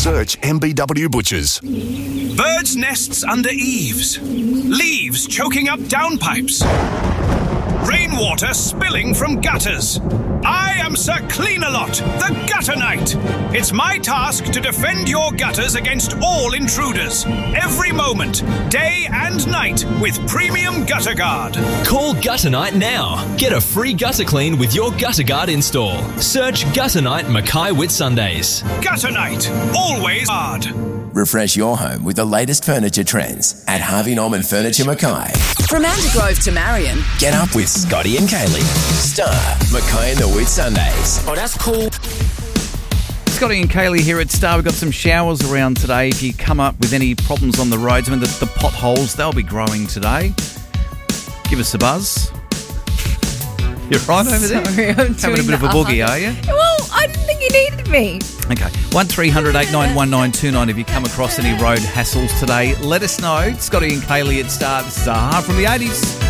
Search MBW Butchers. Birds' nests under eaves. Leaves choking up downpipes. Rainwater spilling from gutters. I am Sir Clean-a-Lot, the Gutter Knight. It's my task to defend your gutters against all intruders. Every moment, day and night, with Premium Gutter Guard. Call Gutter Night now. Get a free gutter clean with your Gutter Guard install. Search Gutter Night Mackay Whitsundays. Gutter Night, always hard. Refresh your home with the latest furniture trends at Harvey Norman Furniture Mackay. From Antigrove to Marion. Get up with Scotty and Kaylee. Star Mackay and the Whitsundays. Oh, that's cool. Scotty and Kaylee here at Star. We've got some showers around today. If you come up with any problems on the roads, I mean, the potholes, they'll be growing today. Give us a buzz. You're right over there? Sorry, I'm having a bit of a boogie, are you? Well, I didn't think you needed me. Okay. 1300 891929 if you come across any road hassles today. Let us know. Scotty and Kaylee at Star. This is Aha from the 80s.